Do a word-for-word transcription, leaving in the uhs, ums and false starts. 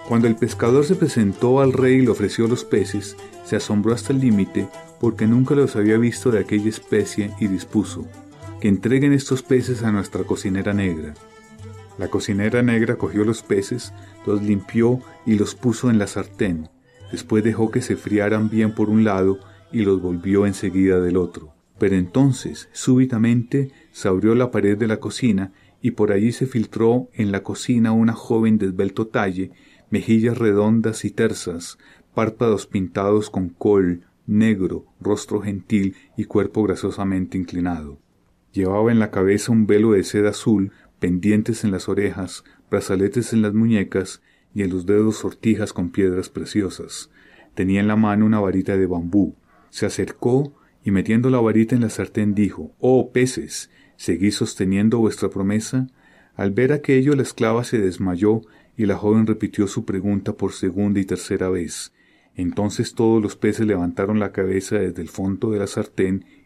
Cuando el pescador se presentó al rey y le ofreció los peces, se asombró hasta el límite porque nunca los había visto de aquella especie y dispuso: que entreguen estos peces a nuestra cocinera negra. La cocinera negra cogió los peces, los limpió y los puso en la sartén. Después dejó que se friaran bien por un lado y los volvió enseguida del otro. Pero entonces, súbitamente, se abrió la pared de la cocina y por allí se filtró en la cocina una joven de esbelto talle, mejillas redondas y tersas, párpados pintados con col, negro, rostro gentil y cuerpo grasosamente inclinado. Llevaba en la cabeza un velo de seda azul, pendientes en las orejas, brazaletes en las muñecas y en los dedos sortijas con piedras preciosas. Tenía en la mano una varita de bambú. Se acercó y metiendo la varita en la sartén dijo: «Oh, peces, ¿seguís sosteniendo vuestra promesa?». Al ver aquello la esclava se desmayó y la joven repitió su pregunta por segunda y tercera vez. Entonces todos los peces levantaron la cabeza desde el fondo de la sartén